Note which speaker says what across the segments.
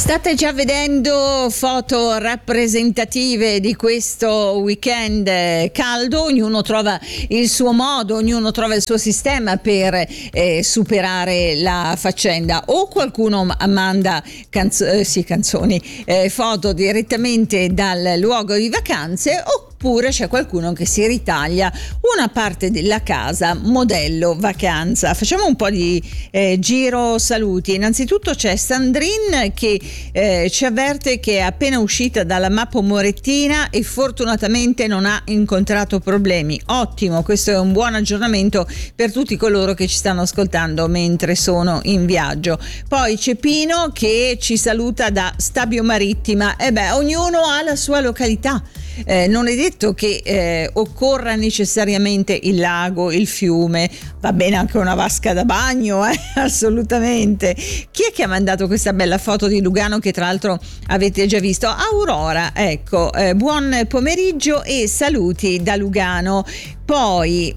Speaker 1: State già vedendo foto rappresentative di questo weekend caldo, ognuno trova il suo modo, ognuno trova il suo sistema per superare la faccenda, o qualcuno manda canzoni, foto direttamente dal luogo di vacanze, oppure c'è qualcuno che si ritaglia una parte della casa modello vacanza. Facciamo un po' di giro saluti. Innanzitutto c'è Sandrine che ci avverte che è appena uscita dalla Mappo Morettina e fortunatamente non ha incontrato problemi. Ottimo, questo è un buon aggiornamento per tutti coloro che ci stanno ascoltando mentre sono in viaggio. Poi c'è Pino che ci saluta da Stabio Marittima. Ognuno ha la sua località. Non è detto che occorra necessariamente il lago, il fiume, va bene anche una vasca da bagno, assolutamente. Chi è che ha mandato questa bella foto di Lugano che tra l'altro avete già visto? Aurora, ecco, buon pomeriggio e saluti da Lugano. Poi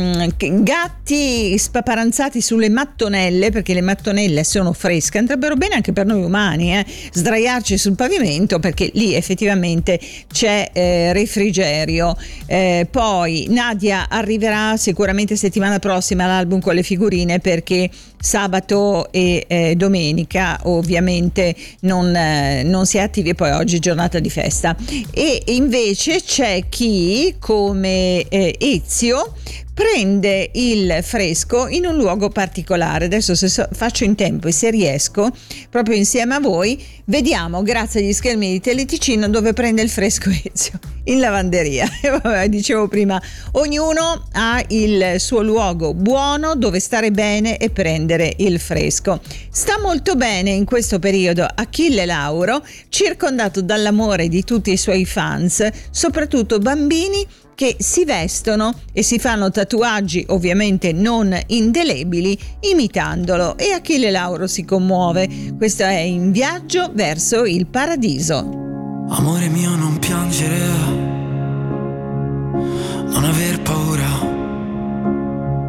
Speaker 1: gatti spaparanzati sulle mattonelle, perché le mattonelle sono fresche, andrebbero bene anche per noi umani, sdraiarci sul pavimento perché lì effettivamente c'è refrigerio. Poi Nadia arriverà sicuramente settimana prossima l'album con le figurine, perché sabato e domenica ovviamente non si è attivi, e poi oggi è giornata di festa. E invece c'è chi come Ezio prende il fresco in un luogo particolare. Adesso se faccio in tempo e se riesco, proprio insieme a voi, vediamo grazie agli schermi di Teleticino dove prende il fresco Ezio: in lavanderia. Dicevo prima, ognuno ha il suo luogo buono dove stare bene e prendere il fresco. Sta molto bene in questo periodo Achille Lauro, circondato dall'amore di tutti i suoi fans, soprattutto bambini che si vestono e si fanno tatuaggi ovviamente non indelebili imitandolo, e Achille Lauro si commuove. Questo è In viaggio verso il paradiso.
Speaker 2: Amore mio, non piangere, non aver paura,